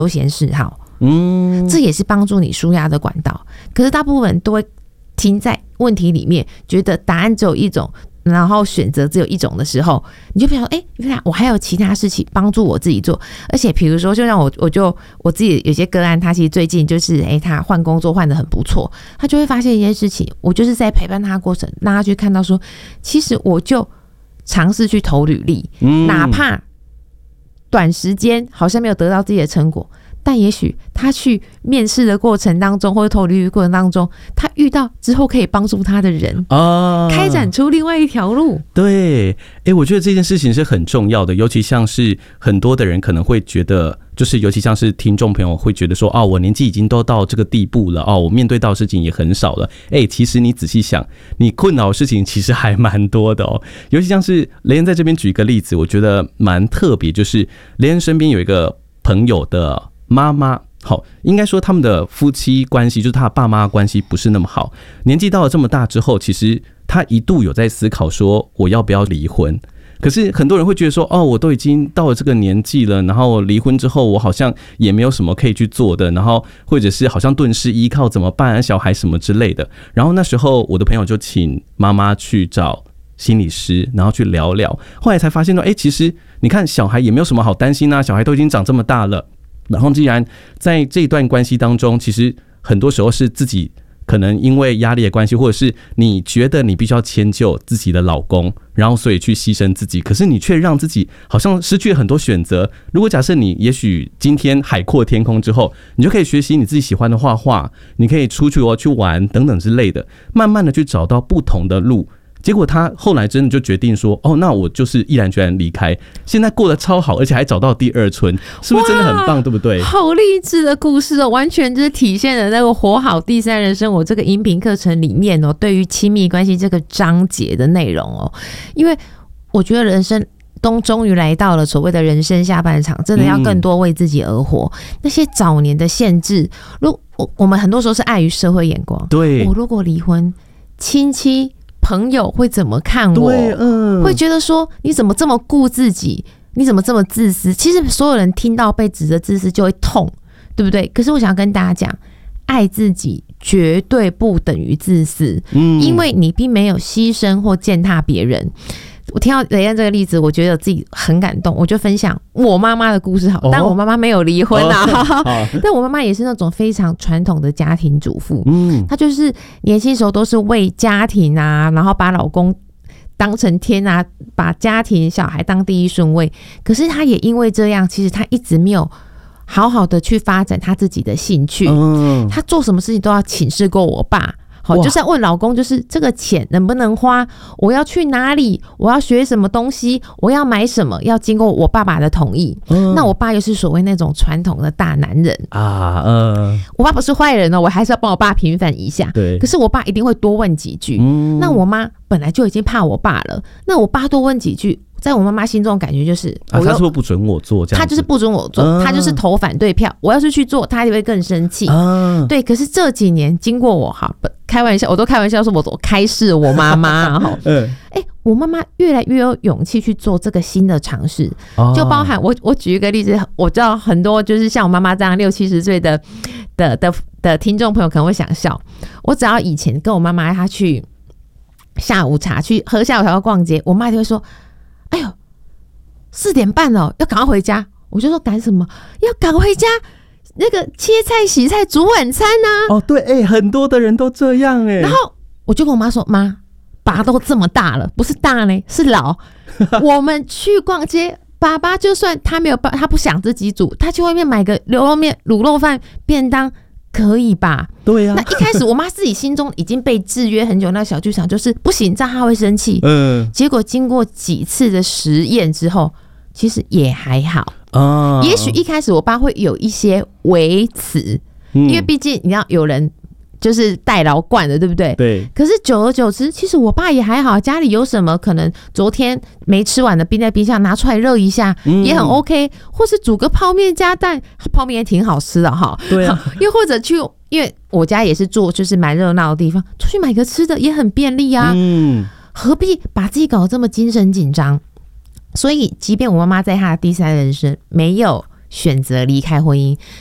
休闲嗜好，这也是帮助你舒压的管道。可是大部分人都会停在问题里面，觉得答案只有一种，然后选择只有一种的时候，你就比如说，原来我还有其他事情帮助我自己做。而且比如说，就让我自己有些个案，他其实最近就是他换工作换得很不错，他就会发现一件事情，我就是在陪伴他的过程，让他去看到说，其实我就尝试去投履历，哪怕短时间好像没有得到自己的成果，但也许他去面试的过程当中，或者投履历过程当中，他遇到之后可以帮助他的人，开展出另外一条路。 对，我觉得这件事情是很重要的，尤其像是很多的人可能会觉得，就是尤其像是听众朋友会觉得说，我年纪已经都到这个地步了，我面对到的事情也很少了。其实你仔细想，你困扰的事情其实还蛮多的哦。尤其像是雷恩在这边举一个例子，我觉得蛮特别，就是雷恩身边有一个朋友的妈妈，应该说他们的夫妻关系，就是他的爸妈关系不是那么好。年纪到了这么大之后，其实他一度有在思考说，我要不要离婚？可是很多人会觉得说，我都已经到了这个年纪了，然后离婚之后，我好像也没有什么可以去做的，然后或者是好像顿时依靠怎么办，小孩什么之类的。然后那时候我的朋友就请妈妈去找心理师，然后去聊聊。后来才发现说，其实你看小孩也没有什么好担心啊，小孩都已经长这么大了。然后既然在这段关系当中，其实很多时候是自己可能因为压力的关系，或者是你觉得你必须要迁就自己的老公，然后所以去牺牲自己，可是你却让自己好像失去了很多选择。如果假设你也许今天海阔天空之后，你就可以学习你自己喜欢的画画，你可以出去去玩等等之类的，慢慢的去找到不同的路。结果他后来真的就决定说，那我就是毅然决然离开，现在过得超好，而且还找到第二春，是不是真的很棒，对不对？ 好励志的故事哦，完全就是体现了那个活好第三人生我这个音频课程里面对于亲密关系这个章节的内容哦。因为我觉得人生终于来到了所谓的人生下半场，真的要更多为自己而活。那些早年的限制，我们很多时候是碍于社会眼光， 对， 我如果离婚，亲戚朋友会怎么看我？会觉得说你怎么这么顾自己，你怎么这么自私？其实所有人听到被指责自私就会痛，对不对？可是我想跟大家讲，爱自己绝对不等于自私，因为你并没有牺牲或践踏别人。我听到雷恩这个例子，我觉得自己很感动，我就分享我妈妈的故事好，但我妈妈没有离婚啊，但我妈妈也是那种非常传统的家庭主妇，她就是年轻时候都是为家庭啊，然后把老公当成天啊，把家庭小孩当第一顺位。可是她也因为这样，其实她一直没有好好的去发展她自己的兴趣，她做什么事情都要请示过我爸。就是要问老公，就是这个钱能不能花，我要去哪里，我要学什么东西，我要买什么，要经过我爸爸的同意。那我爸又是所谓那种传统的大男人啊，我爸不是坏人哦，我还是要帮我爸平反一下。对，可是我爸一定会多问几句。那我妈本来就已经怕我爸了，那我爸多问几句，在我妈妈心中的感觉就是， 他说不准我做这样子， 他就是不准我做，他就是投反对票。我要是去做，他就会更生气。对，可是这几年经过我开玩笑，我都开玩笑说我开示我妈妈我妈妈越来越有勇气去做这个新的尝试，就包含我举一个例子，我知道很多就是像我妈妈这样60-70岁的听众朋友可能会想笑，我只要以前跟我妈妈她去下午茶去喝下午茶逛街，我妈就会说，哎呦4点半了，要赶快回家。我就说赶什么？要赶回家，那个切菜洗菜煮晚餐啊。 对，很多的人都这样然后我就跟我妈说，妈，爸都这么大了，不是大呢，是老。我们去逛街，爸爸就算他不想自己煮，他去外面买个牛肉面、卤肉饭、便当，可以吧？ 对啊。 那一开始我妈自己心中已经被制约很久，那小剧场就是不行，这样她会生气。结果经过几次的实验之后，其实也还好。也许一开始我爸会有一些微词，因为毕竟你知道有人就是代劳惯的，对不对？ 对。 可是久而久之，其实我爸也还好，家里有什么可能昨天没吃完的冰在冰箱拿出来热一下，也很 OK， 或是煮个泡面加蛋，泡面也挺好吃的哈。 对啊。 又或者因为我家也是住就是蛮热闹的地方，出去买个吃的也很便利啊。何必把自己搞得这么精神紧张？所以即便我妈妈在她的第三人生没有选择离开婚姻，